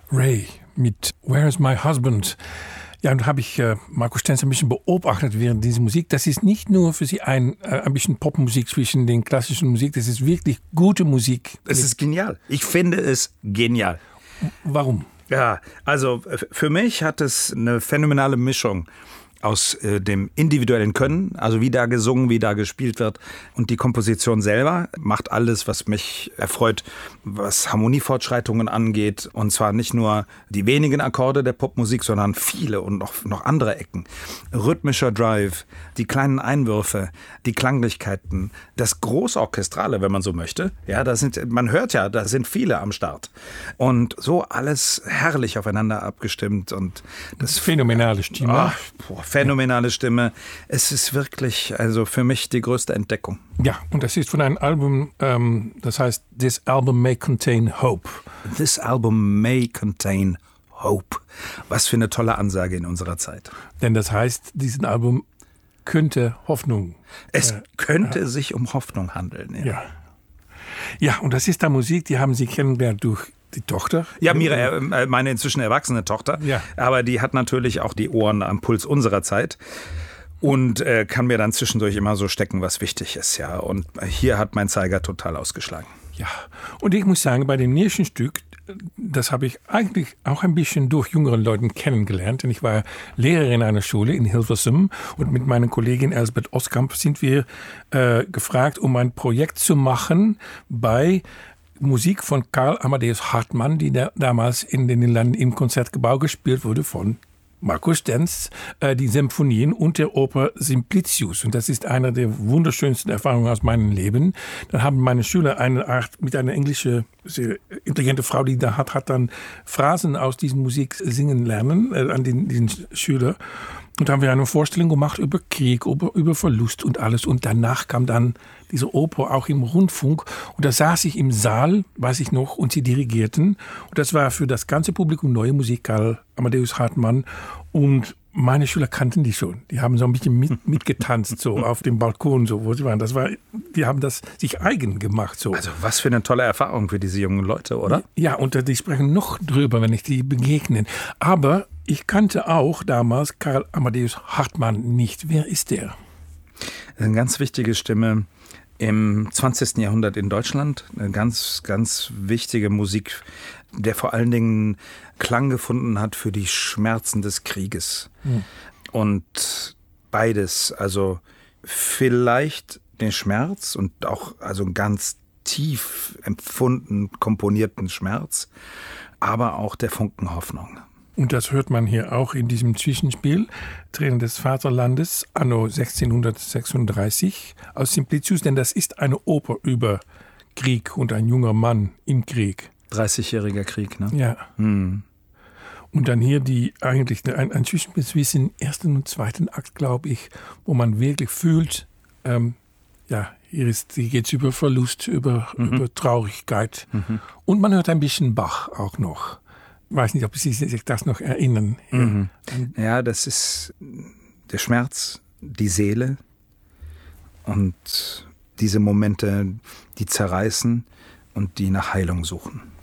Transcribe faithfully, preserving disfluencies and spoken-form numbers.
Ray mit Where is my husband? Ja, und habe ich äh, Marco Stenz ein bisschen beobachtet während dieser Musik. Das ist nicht nur für Sie ein, äh, ein bisschen Popmusik zwischen den klassischen Musik, das ist wirklich gute Musik. Es ist genial. Ich finde es genial. Warum? Ja, also für mich hat es eine phänomenale Mischung aus äh, dem individuellen Können, also wie da gesungen, wie da gespielt wird. Und die Komposition selber macht alles, was mich erfreut, was Harmoniefortschreitungen angeht. Und zwar nicht nur die wenigen Akkorde der Popmusik, sondern viele und noch, noch andere Ecken. Rhythmischer Drive, die kleinen Einwürfe, die Klanglichkeiten, das Großorchestrale, wenn man so möchte. Ja, da sind, man hört ja, da sind viele am Start. Und so alles herrlich aufeinander abgestimmt. Und das phänomenale Stimme. Ach, boah, phänomenale Stimme. Es ist wirklich, also für mich die größte Entdeckung. Ja, und das ist von einem Album, ähm, das heißt This Album May Contain Hope. This Album May Contain Hope. Was für eine tolle Ansage in unserer Zeit. Denn das heißt, dieses Album könnte Hoffnung. Es äh, könnte äh, sich um Hoffnung handeln. Ja. ja. Ja, und das ist da Musik, die haben Sie kennengelernt durch die Tochter? Ja, Mira, meine inzwischen erwachsene Tochter. Ja. Aber die hat natürlich auch die Ohren am Puls unserer Zeit und äh, kann mir dann zwischendurch immer so stecken, was wichtig ist. Ja. Und hier hat mein Zeiger total ausgeschlagen. Ja, und ich muss sagen, bei dem nächsten Stück, das habe ich eigentlich auch ein bisschen durch jüngeren Leuten kennengelernt. Denn ich war Lehrerin einer Schule in Hilversum und mit meiner Kollegin Elsbeth Oskamp sind wir äh, gefragt, um ein Projekt zu machen bei Musik von Karl Amadeus Hartmann, die da, damals in den Niederlanden im Konzertgebouw gespielt wurde von Marco Stenz, äh, die Symphonien und der Oper Simplicius. Und das ist eine der wunderschönsten Erfahrungen aus meinem Leben. Dann haben meine Schüler eine Art, mit einer englischen, sehr intelligente Frau, die da hat, hat dann Phrasen aus dieser Musik singen lernen, äh, an den, den Schüler. Und da haben wir eine Vorstellung gemacht über Krieg, über, über Verlust und alles. Und danach kam dann diese Oper auch im Rundfunk. Und da saß ich im Saal, weiß ich noch, und sie dirigierten. Und das war für das ganze Publikum neue Musik, Karl Amadeus Hartmann. Und meine Schüler kannten die schon. Die haben so ein bisschen mit, mitgetanzt, so auf dem Balkon, so wo sie waren. Das war, die haben das sich eigen gemacht, so. Also was für eine tolle Erfahrung für diese jungen Leute, oder? Ja, und die sprechen noch drüber, wenn ich die begegnen. Aber ich kannte auch damals Karl Amadeus Hartmann nicht. Wer ist der? Eine ganz wichtige Stimme im zwanzigsten Jahrhundert in Deutschland. Eine ganz, ganz wichtige Musik, der vor allen Dingen Klang gefunden hat für die Schmerzen des Krieges. Hm. Und beides, also vielleicht den Schmerz und auch also einen ganz tief empfunden, komponierten Schmerz, aber auch der Funken Hoffnung. Und das hört man hier auch in diesem Zwischenspiel. Tränen des Vaterlandes, anno sechzehnhundertsechsunddreißig, aus Simplicius, denn das ist eine Oper über Krieg und ein junger Mann im Krieg. dreißigjähriger Krieg, ne? Ja. Hm. Und dann hier die eigentlich ein, ein Zwischenspiel zwischen ersten und zweiten Akt, glaube ich, wo man wirklich fühlt, ähm, ja, hier, ist, hier geht es über Verlust, über, mhm. über Traurigkeit. Mhm. Und man hört ein bisschen Bach auch noch. Ich weiß nicht, ob Sie sich das noch erinnern. Mhm. Ja, das ist der Schmerz, die Seele und diese Momente, die zerreißen und die nach Heilung suchen.